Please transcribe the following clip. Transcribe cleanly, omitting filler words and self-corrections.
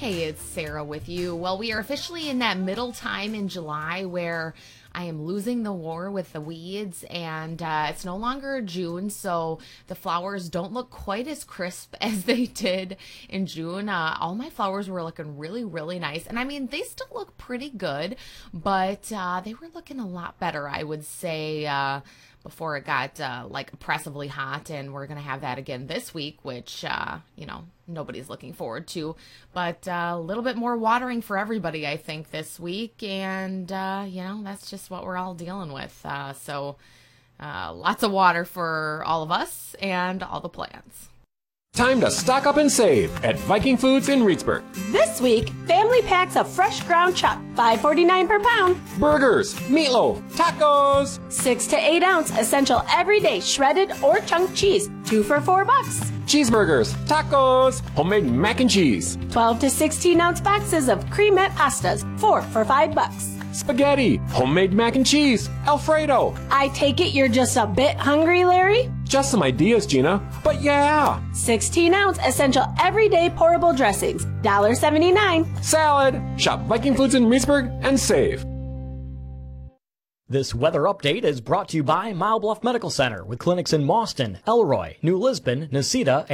Hey, it's Sarah with you. Well, we are officially in that middle time in July where I am losing the war with the weeds, and it's no longer June, so the flowers don't look quite as crisp as they did in June. All my flowers were looking really, really nice, and I mean, they still look pretty good, but they were looking a lot better, I would say, before it got like oppressively hot, and we're gonna have that again this week, which nobody's looking forward to. But a little bit more watering for everybody, I think, this week, and that's just what we're all dealing with. So lots of water for all of us and all the plants. Time to stock up and save at Viking Foods in Reedsburg. This week, family packs of fresh ground chuck, $5.49 per pound. Burgers, meatloaf, tacos. 6 to 8 ounce essential everyday shredded or chunk cheese, 2 for $4. Cheeseburgers, tacos, homemade mac and cheese. 12 to 16 ounce boxes of cremette pastas, 4 for $5. Spaghetti, homemade mac and cheese, Alfredo. I take it you're just a bit hungry, Larry? Just some ideas, Gina, but yeah. 16 ounce essential everyday pourable dressings, $1.79. Salad. Shop Viking Foods in Reedsburg and save. This weather update is brought to you by Mile Bluff Medical Center with clinics in Mauston, Elroy, New Lisbon, Necedah,